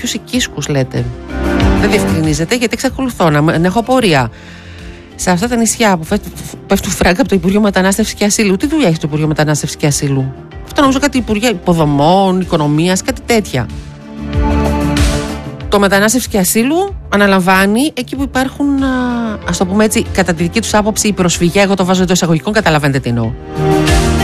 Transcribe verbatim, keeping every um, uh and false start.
Ποιους οικίσκους λέτε? Δεν διευκρινίζεται, γιατί εξακολουθώ να, να έχω απορία. Σε αυτά τα νησιά που πέφτουν φράγκα από το Υπουργείο Μετανάστευσης και Ασύλου, τι δουλειά έχει το Υπουργείο Μετανάστευσης και Ασύλου? Αυτό νομίζω κάτι Υπουργείο Υποδομών, Οικονομίας, κάτι τέτοια. Το Μετανάστευση και Ασύλου αναλαμβάνει εκεί που υπάρχουν, ας το πούμε έτσι, κατά τη δική τους άποψη, η προσφυγιά. Εγώ το βάζω εντός εισαγωγικών, καταλαβαίνετε τι εννοώ.